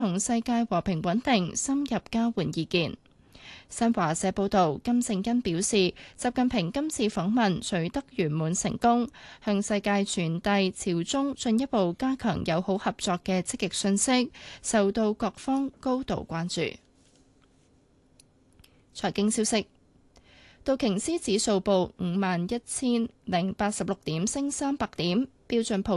同世界和平穩定深入交換意見。新華社報導，金正恩表示，習近平今次訪問取得圓滿成功，向世界傳遞朝中進一步加強友好合作嘅積極訊息，受到各方高度關注。財經消息，道瓊斯指數報51,086點，升300點；標準普